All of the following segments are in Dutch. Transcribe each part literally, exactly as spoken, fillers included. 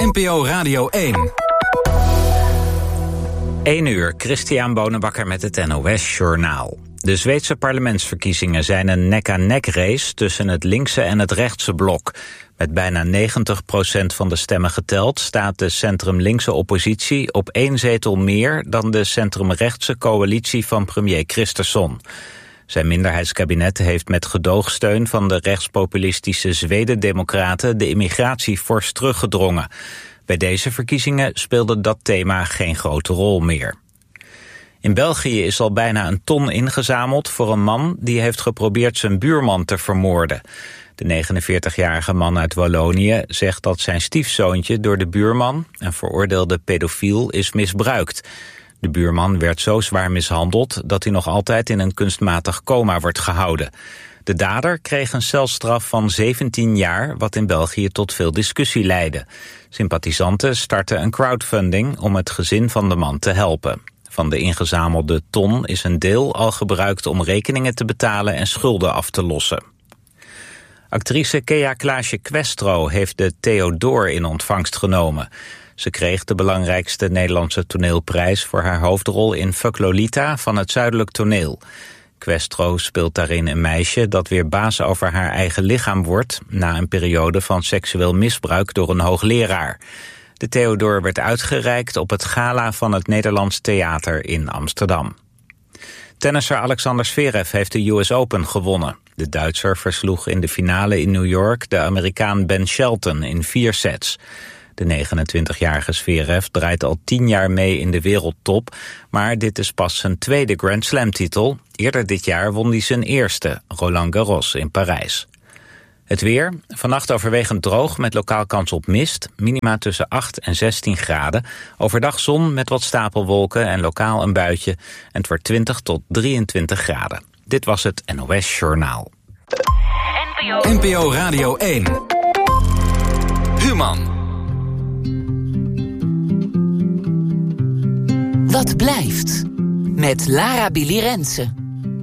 N P O Radio één. één uur, Christian Bonenbakker met het N O S-journaal. De Zweedse parlementsverkiezingen zijn een nek-aan-nek race tussen het linkse en het rechtse blok. Met bijna negentig procent van de stemmen geteld staat de centrum-linkse oppositie op één zetel meer dan de centrum-rechtse coalitie van premier Kristersson. Zijn minderheidskabinet heeft met gedoogsteun van de rechtspopulistische Zweden-democraten de immigratie fors teruggedrongen. Bij deze verkiezingen speelde dat thema geen grote rol meer. In België is al bijna een ton ingezameld voor een man die heeft geprobeerd zijn buurman te vermoorden. De negenenveertigjarige man uit Wallonië zegt dat zijn stiefzoontje door de buurman, een veroordeelde pedofiel, is misbruikt. De buurman werd zo zwaar mishandeld dat hij nog altijd in een kunstmatig coma wordt gehouden. De dader kreeg een celstraf van zeventien jaar, wat in België tot veel discussie leidde. Sympathisanten startten een crowdfunding om het gezin van de man te helpen. Van de ingezamelde ton is een deel al gebruikt om rekeningen te betalen en schulden af te lossen. Actrice Kea Klaasje-Questro heeft de Theodor in ontvangst genomen. Ze kreeg de belangrijkste Nederlandse toneelprijs voor haar hoofdrol in Fuck Lolita van het Zuidelijk Toneel. Questro speelt daarin een meisje dat weer baas over haar eigen lichaam wordt na een periode van seksueel misbruik door een hoogleraar. De Theodor werd uitgereikt op het gala van het Nederlands Theater in Amsterdam. Tennisser Alexander Zverev heeft de U S Open gewonnen. De Duitser versloeg in de finale in New York de Amerikaan Ben Shelton in vier sets. De negenentwintigjarige Zverev draait al tien jaar mee in de wereldtop, maar dit is pas zijn tweede Grand Slam-titel. Eerder dit jaar won hij zijn eerste, Roland Garros in Parijs. Het weer, vannacht overwegend droog met lokaal kans op mist, minima tussen acht en zestien graden. Overdag zon met wat stapelwolken en lokaal een buitje. En het wordt twintig tot drieëntwintig graden. Dit was het N O S-journaal. N P O Radio één. Human. Wat blijft? Met Lara Billy Rensen.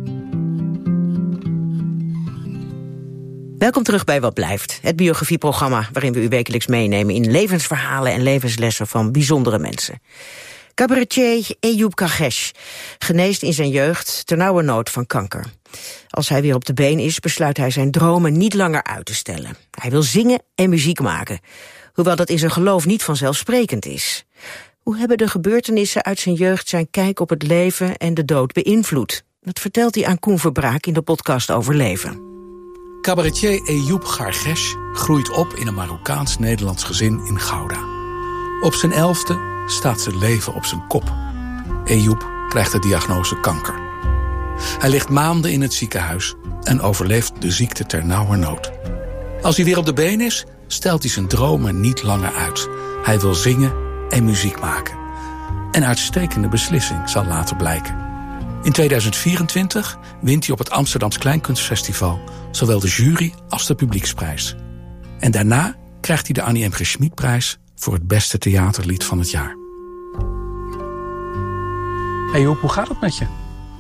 Welkom terug bij Wat Blijft, het biografieprogramma waarin we u wekelijks meenemen in levensverhalen en levenslessen van bijzondere mensen. Cabaretier Eyoub Kargesh geneest in zijn jeugd ternauwernood van kanker. Als hij weer op de been is, besluit hij zijn dromen niet langer uit te stellen. Hij wil zingen en muziek maken, hoewel dat in zijn geloof niet vanzelfsprekend is. Hoe hebben de gebeurtenissen uit zijn jeugd zijn kijk op het leven en de dood beïnvloed? Dat vertelt hij aan Koen Verbraak in de podcast Overleven. Cabaretier Eyoub Kargesh groeit op in een Marokkaans-Nederlands gezin in Gouda. Op zijn elfde staat zijn leven op zijn kop. Eyoub krijgt de diagnose kanker. Hij ligt maanden in het ziekenhuis en overleeft de ziekte ternauwernood. Als hij weer op de been is, stelt hij zijn dromen niet langer uit. Hij wil zingen en muziek maken. Een uitstekende beslissing zal later blijken. In tweeduizend vierentwintig wint hij op het Amsterdams Kleinkunstfestival zowel de jury als de publieksprijs. En daarna krijgt hij de Annie M G Schmidprijs voor het beste theaterlied van het jaar. Hey Joep, hoe gaat het met je?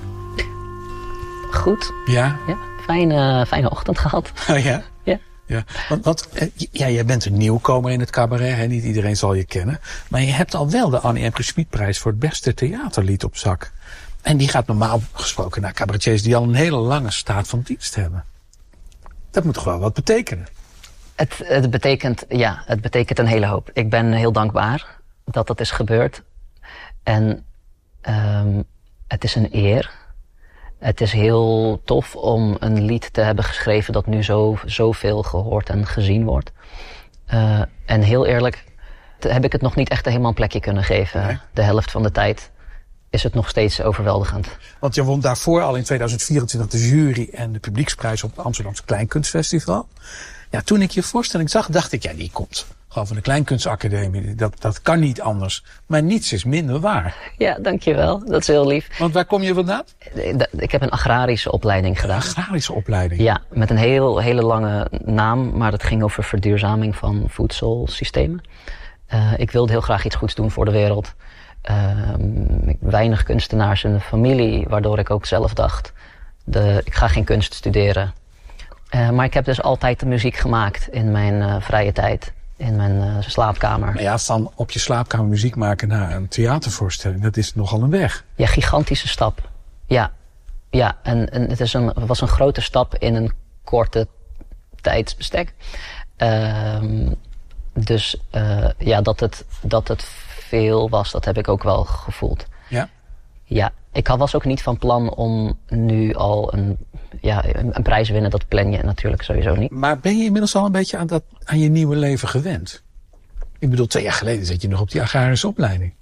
Goed. Ja? Ja, fijne, fijne ochtend gehad. Oh ja? Ja. Ja, want, want ja, jij bent een nieuwkomer in het cabaret, hè? Niet iedereen zal je kennen. Maar je hebt al wel de Annie M G Schmidprijs voor het beste theaterlied op zak. En die gaat normaal gesproken naar cabaretiers die al een hele lange staat van dienst hebben. Dat moet toch wel wat betekenen? Het, het betekent, ja, het betekent een hele hoop. Ik ben heel dankbaar dat dat is gebeurd. En um, het is een eer. Het is heel tof om een lied te hebben geschreven dat nu zo, zoveel gehoord en gezien wordt. Uh, en heel eerlijk, heb ik het nog niet echt helemaal een plekje kunnen geven. Nee. De helft van de tijd is het nog steeds overweldigend. Want je won daarvoor al in tweeduizend vierentwintig de jury en de publieksprijs op het Amsterdamse Kleinkunstfestival. Ja, toen ik je voorstelling zag, dacht ik, ja, die komt gewoon van de Kleinkunstacademie. Dat, dat kan niet anders. Maar niets is minder waar. Ja, dankjewel. Dat is heel lief. Want waar kom je vandaan? Ik heb een agrarische opleiding gedaan. Een agrarische opleiding? Ja, met een heel, hele lange naam. Maar dat ging over verduurzaming van voedselsystemen. Uh, ik wilde heel graag iets goeds doen voor de wereld. Uh, weinig kunstenaars in de familie, waardoor ik ook zelf dacht, de, ik ga geen kunst studeren. Uh, maar ik heb dus altijd de muziek gemaakt in mijn uh, vrije tijd. in mijn uh, slaapkamer. Maar ja, van op je slaapkamer muziek maken naar een theatervoorstelling, dat is nogal een weg. Ja, gigantische stap. Ja, ja en, en het, is een, het was een grote stap in een korte tijdsbestek. Uh, dus uh, ja, dat het, dat het veel was, dat heb ik ook wel gevoeld. Ja? Ja, ik was ook niet van plan om nu al een, ja, een prijs winnen. Dat plan je natuurlijk sowieso niet. Maar ben je inmiddels al een beetje aan, dat, aan je nieuwe leven gewend? Ik bedoel, twee jaar geleden zat je nog op die agrarische opleiding.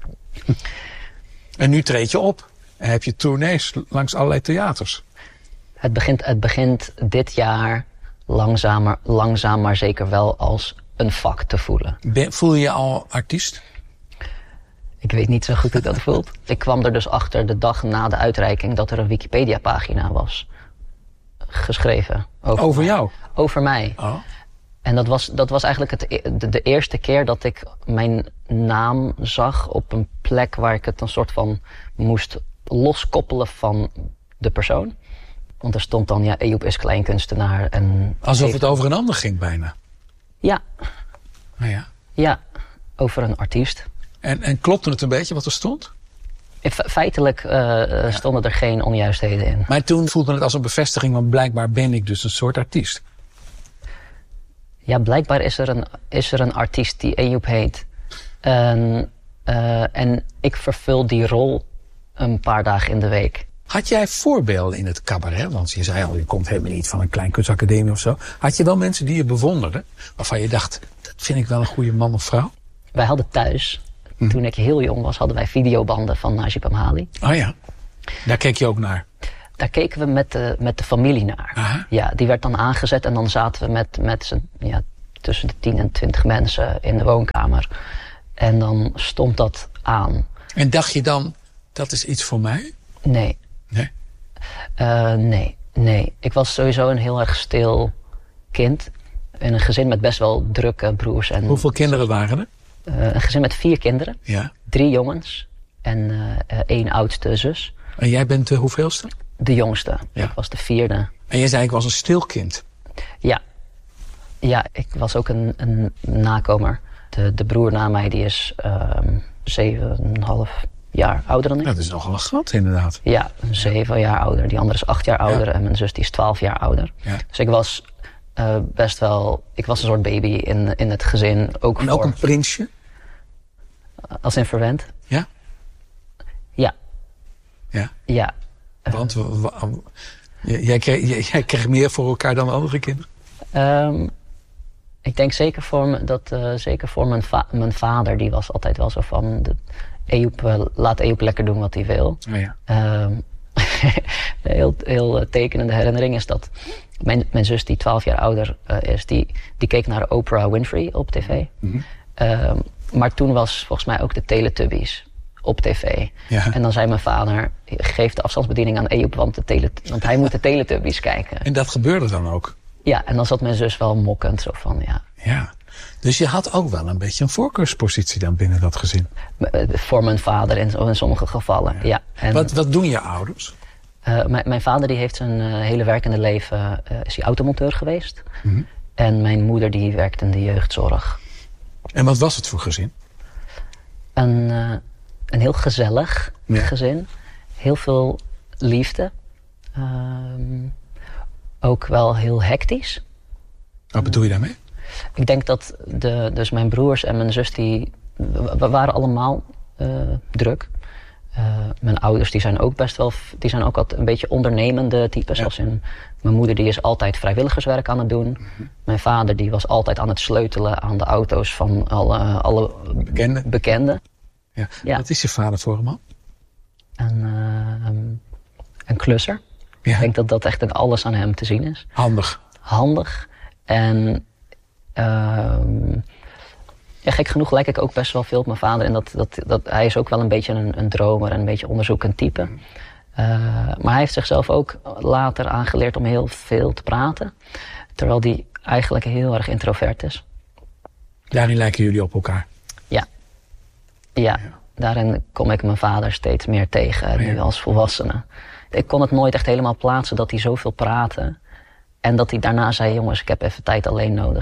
En nu treed je op. En heb je tournees langs allerlei theaters. Het begint, het begint dit jaar langzamer, langzaam maar zeker wel als een vak te voelen. Ben, voel je je al artiest? Ik weet niet zo goed hoe dat voelt. Ik kwam er dus achter de dag na de uitreiking dat er een Wikipedia-pagina was geschreven. Over, over jou? Over mij. Oh. En dat was, dat was eigenlijk het, de, de eerste keer dat ik mijn naam zag op een plek waar ik het een soort van moest loskoppelen van de persoon. Want er stond dan, ja, Eyoub is kleinkunstenaar. En alsof heeft... het over een ander ging bijna. Ja. Nou ja. Ja, over een artiest. En, en klopte het een beetje wat er stond? Feitelijk uh, ja. stonden er geen onjuistheden in. Maar toen voelde het als een bevestiging, want blijkbaar ben ik dus een soort artiest. Ja, blijkbaar is er een, is er een artiest die Eyoub heet. En, uh, en ik vervul die rol een paar dagen in de week. Had jij voorbeelden in het cabaret? Want je zei al, je komt helemaal niet van een kleinkunstacademie of zo. Had je wel mensen die je bewonderden? Waarvan je dacht, dat vind ik wel een goede man of vrouw? Wij hadden thuis, hm. toen ik heel jong was, hadden wij videobanden van Najib Amhali. Oh ja, daar keek je ook naar? Daar keken we met de, met de familie naar. Aha. Ja, die werd dan aangezet en dan zaten we met, met z'n, ja, tussen de tien en twintig mensen in de woonkamer. En dan stond dat aan. En dacht je dan, dat is iets voor mij? Nee. Nee? Uh, nee, nee. Ik was sowieso een heel erg stil kind. In een gezin met best wel drukke broers. En hoeveel kinderen waren er? Uh, een gezin met vier kinderen. Ja. Drie jongens en uh, één oudste zus. En jij bent de hoeveelste? De jongste. Ja. Ik was de vierde. En jij zei, ik was een stil kind. Ja. Ja, ik was ook een, een nakomer. De, de broer na mij, die is uh, zeven en een half jaar ouder dan ik. Ja, dat is nogal een gat, inderdaad. Ja, zeven ja. jaar ouder. Die andere is acht jaar ouder. Ja. En mijn zus die is twaalf jaar ouder. Ja. Dus ik was uh, best wel... Ik was een soort baby in, in het gezin. Ook en voor, ook een prinsje? Als in verwend? Ja? Ja. Ja? Ja. Want uh, w- w- jij, kreeg, jij, jij kreeg meer voor elkaar dan de andere kinderen? Um, ik denk zeker voor, me, dat, uh, zeker voor mijn, va- mijn vader. Die was altijd wel zo van... De, Eyoub, uh, laat Eyoub lekker doen wat hij wil. Oh ja. Um, een heel, heel tekenende herinnering is dat... Mijn, mijn zus, die twaalf jaar ouder uh, is... Die, die keek naar Oprah Winfrey op tv. Mm-hmm. Um, maar toen was volgens mij ook de Teletubbies op tv. Ja. En dan zei mijn vader... Geef de afstandsbediening aan Eyoub, want, de tele, want hij moet de Teletubbies kijken. En dat gebeurde dan ook? Ja, en dan zat mijn zus wel mokkend zo van... ja. Ja. Dus je had ook wel een beetje een voorkeurspositie dan binnen dat gezin? Voor mijn vader in, in sommige gevallen, ja. ja. En, wat, wat doen je ouders? Uh, mijn, mijn vader die heeft zijn uh, hele werkende leven... Uh, is hij automonteur geweest. Mm-hmm. En mijn moeder die werkt in de jeugdzorg. En wat was het voor gezin? Een, uh, een heel gezellig ja. gezin. Heel veel liefde. Uh, ook wel heel hectisch. Wat bedoel je daarmee? Ik denk dat de, dus mijn broers en mijn zus, die we waren allemaal uh, druk. Uh, mijn ouders die zijn ook best wel, die zijn ook altijd een beetje ondernemende types. Ja. Als in, mijn moeder die is altijd vrijwilligerswerk aan het doen. Mm-hmm. Mijn vader die was altijd aan het sleutelen aan de auto's van alle, alle bekenden. bekenden. Ja. Ja. Wat is je vader voor een man? Een, uh, um, een klusser. Ja. Ik denk dat dat echt in alles aan hem te zien is. Handig. Handig. En uh, ja, gek genoeg lijk ik ook best wel veel op mijn vader. En dat, dat, dat, hij is ook wel een beetje een, een dromer en een beetje onderzoekend type. Uh, maar hij heeft zichzelf ook later aangeleerd om heel veel te praten. Terwijl hij eigenlijk heel erg introvert is. Daarin lijken jullie op elkaar? Ja. Ja, ja. Daarin kom ik mijn vader steeds meer tegen, nu ja. als volwassene. Ik kon het nooit echt helemaal plaatsen dat hij zoveel praatte. En dat hij daarna zei, jongens, ik heb even tijd alleen nodig.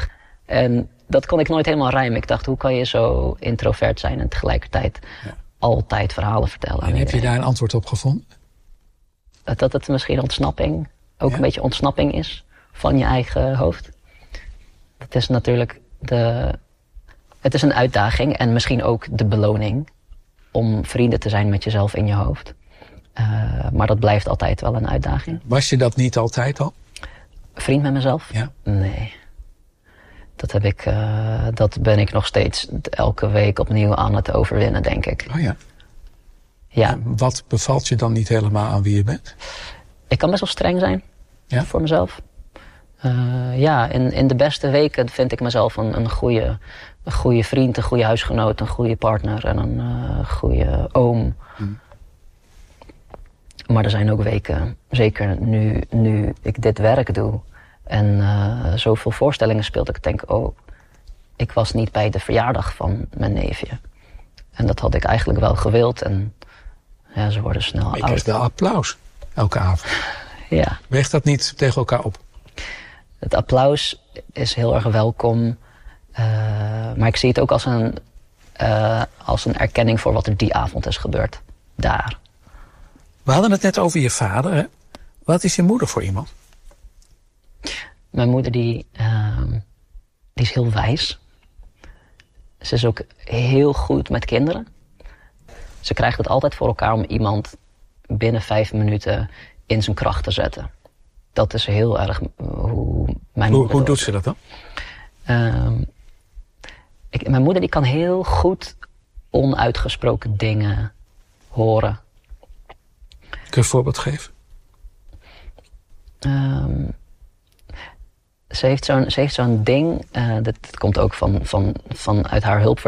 En dat kon ik nooit helemaal rijmen. Ik dacht, hoe kan je zo introvert zijn en tegelijkertijd ja. altijd verhalen vertellen? En heb je daar een antwoord op gevonden? Dat, dat het misschien ontsnapping, ook ja. een beetje ontsnapping is van je eigen hoofd. Dat is natuurlijk de... Het is een uitdaging en misschien ook de beloning om vrienden te zijn met jezelf in je hoofd. Uh, maar dat blijft altijd wel een uitdaging. Was je dat niet altijd al? Vriend met mezelf? Ja. Nee. Dat heb ik, uh, dat ben ik nog steeds elke week opnieuw aan het overwinnen, denk ik. Oh ja. Ja. En wat bevalt je dan niet helemaal aan wie je bent? Ik kan best wel streng zijn ja? voor mezelf. Uh, ja, in, in de beste weken vind ik mezelf een, een, goede, een goede vriend, een goede huisgenoot, een goede partner en een uh, goede oom. Hmm. Maar er zijn ook weken, zeker nu, nu ik dit werk doe en uh, zoveel voorstellingen speel, dat ik denk, oh, ik was niet bij de verjaardag van mijn neefje. En dat had ik eigenlijk wel gewild en ja, ze worden snel oud. Je krijgt wel applaus elke avond. Ja. Weegt dat niet tegen elkaar op? Het applaus is heel erg welkom. Uh, maar ik zie het ook als een, uh, als een erkenning voor wat er die avond is gebeurd. Daar. We hadden het net over je vader. Hè? Wat is je moeder voor iemand? Mijn moeder die, uh, die is heel wijs. Ze is ook heel goed met kinderen. Ze krijgt het altijd voor elkaar om iemand binnen vijf minuten in zijn kracht te zetten. Dat is heel erg hoe mijn hoe, moeder... Hoe doet ze dat dan? Uh, ik, mijn moeder die kan heel goed onuitgesproken dingen horen. Kun je een voorbeeld geven? Uh, ze heeft zo'n, ze heeft zo'n ding, uh, dat, dat komt ook van, van, van uit haar hulp.